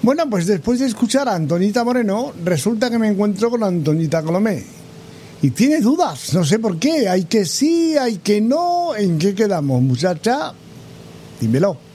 Bueno, pues después de escuchar a Antonita Moreno, resulta que me encuentro con Antonita Colomé. Y tiene dudas, no sé por qué. Hay que sí, hay que no. ¿En qué quedamos, muchacha? Dímelo.